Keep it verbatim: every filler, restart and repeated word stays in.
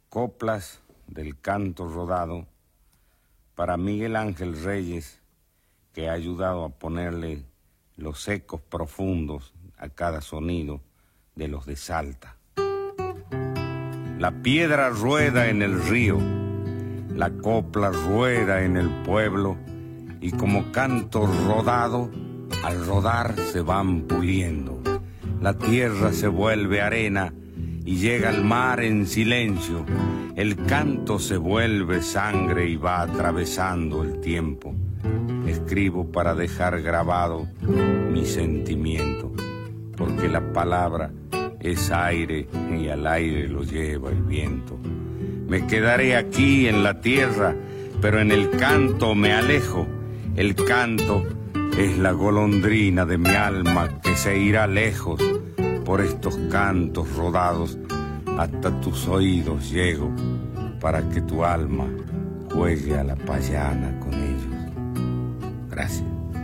Coplas del canto rodado para Miguel Ángel Reyes, que ha ayudado a ponerle los ecos profundos a cada sonido de los de Salta. La piedra rueda en el río, la copla rueda en el pueblo, y como canto rodado, al rodar se van puliendo. La tierra se vuelve arena y llega al mar en silencio. El canto se vuelve sangre y va atravesando el tiempo. Escribo para dejar grabado mi sentimiento, porque la palabra es aire y al aire lo lleva el viento. Me quedaré aquí en la tierra, pero en el canto me alejo. El canto es la golondrina de mi alma que se irá lejos. Por estos cantos rodados hasta tus oídos llego, para que tu alma juegue a la payana con ellos. Gracias.